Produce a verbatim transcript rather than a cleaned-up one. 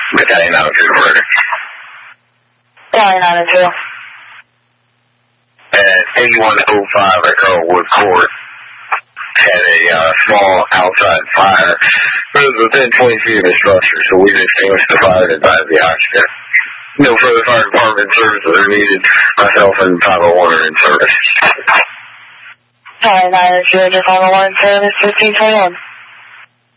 Battalion nine oh two to Frederick. Battalion nine oh two. At eighty-one oh five at Earlwood Court, had a uh, small outside fire. It was within twenty feet of the structure, so we extinguished the fire and advised the occupant. No further fire department services are needed. Myself and five oh one are in service. Battalion nine oh two, five oh one service, fifteen twenty-one.